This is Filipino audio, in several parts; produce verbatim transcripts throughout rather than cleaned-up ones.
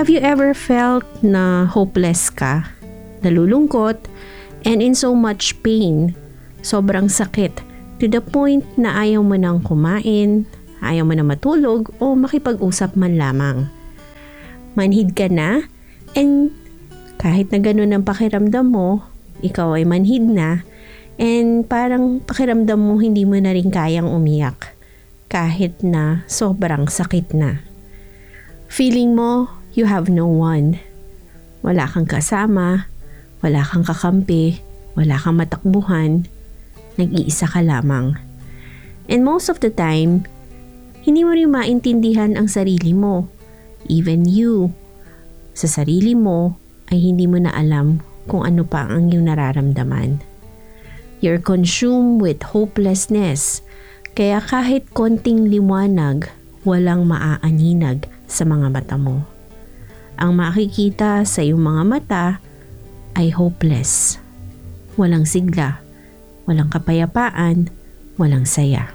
Have you ever felt na hopeless ka, nalulungkot, and in so much pain, sobrang sakit, to the point na ayaw mo nang kumain, ayaw mo na matulog, o makipag-usap man lamang? Manhid ka na, and kahit na ganun ang pakiramdam mo, ikaw ay manhid na, and parang pakiramdam mo hindi mo na rin kayang umiyak, kahit na sobrang sakit na. Feeling mo, you have no one. Wala kang kasama, wala kang kakampi, wala kang matakbuhan, nag-iisa ka lamang. And most of the time, hindi mo rin maintindihan ang sarili mo. Even you, sa sarili mo, ay hindi mo na alam kung ano pa ang iyong nararamdaman. You're consumed with hopelessness, kaya kahit konting liwanag, walang maaaninag sa mga mata mo. Ang makikita sa iyong mga mata ay hopeless. Walang sigla, walang kapayapaan, walang saya.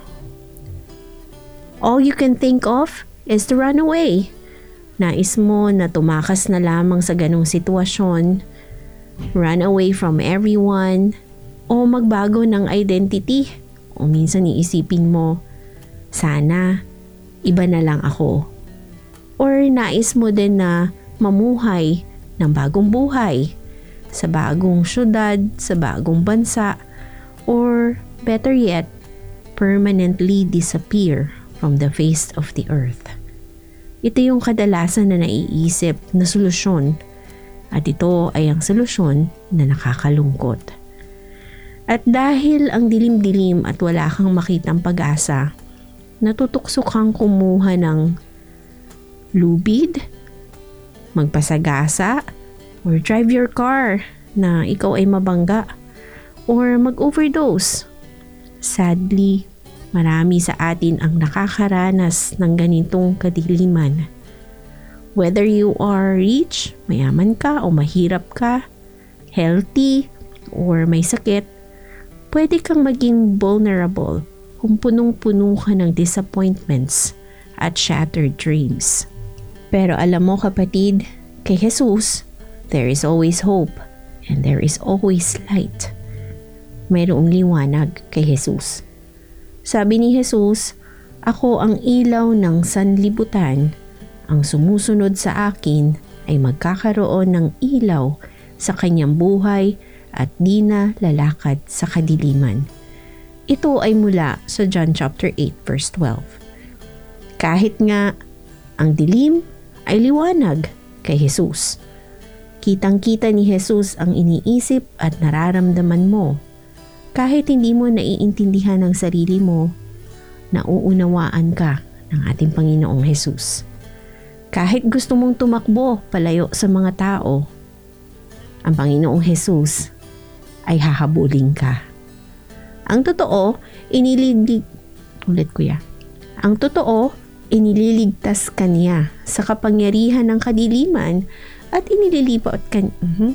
All you can think of is to run away. Nais mo na tumakas na lamang sa ganong sitwasyon, run away from everyone, o magbago ng identity. O minsan iisipin mo, sana iba na lang ako. Or nais mo din na mamuhay ng bagong buhay sa bagong syudad, sa bagong bansa, or better yet, permanently disappear from the face of the earth. Ito yung kadalasan na naiisip na solusyon, at ito ay ang solusyon na nakakalungkot. At dahil ang dilim-dilim at wala kang makitang pag-asa, natutukso kang kumuha ng lubid, magpasagasa, or drive your car na ikaw ay mabangga, or mag-overdose. Sadly, marami sa atin ang nakakaranas ng ganitong kadiliman. Whether you are rich, mayaman ka o mahirap ka, healthy or may sakit, pwede kang maging vulnerable kung punong-puno ka ng disappointments at shattered dreams. Pero alam mo kapatid, kay Jesus, there is always hope and there is always light. Mayroong liwanag kay Jesus. Sabi ni Jesus, ako ang ilaw ng sanlibutan, ang sumusunod sa akin ay magkakaroon ng ilaw sa kanyang buhay at di na lalakad sa kadiliman. Ito ay mula sa John chapter eight verse twelve. Kahit nga ang dilim ay liwanag kay Jesus. Kitang-kita ni Jesus ang iniisip at nararamdaman mo. Kahit hindi mo naiintindihan ang sarili mo, nauunawaan ka ng ating Panginoong Jesus. Kahit gusto mong tumakbo palayo sa mga tao, ang Panginoong Jesus ay hahabulin ka. Ang totoo, iniliglig... Ulit kuya. Ang totoo, inililigtas ka niya sa kapangyarihan ng kadiliman at inililipat ka... Uh-huh.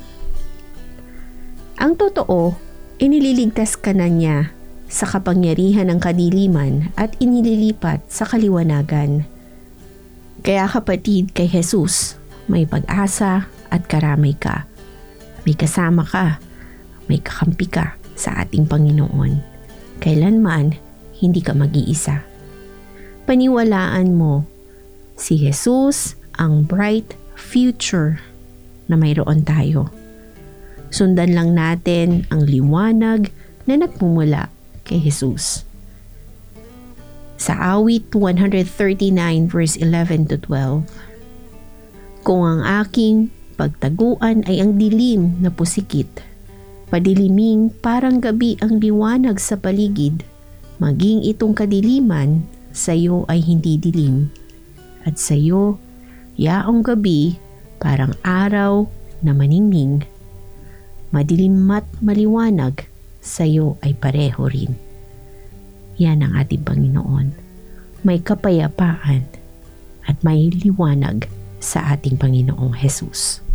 Ang totoo, inililigtas ka na niya sa kapangyarihan ng kadiliman at inililipat sa kaliwanagan. Kaya kapatid, kay Jesus, may pag-asa at karamay ka. May kasama ka, may kakampi ka sa ating Panginoon. Kailanman, hindi ka mag-iisa. Paniwalaan mo, si Jesus ang bright future na mayroon tayo. Sundan lang natin ang liwanag na nagmumula kay Jesus. Sa awit one thirty-nine verse eleven to twelve, kung ang aking pagtaguan ay ang dilim na pusikit, padiliming parang gabi ang liwanag sa paligid, maging itong kadiliman sa iyo ay hindi dilim, at sa iyo, yaong gabi parang araw na maningning, madilim at maliwanag sa iyo ay pareho rin. Yan ang ating Panginoon. May kapayapaan at may liwanag sa ating Panginoong Jesus.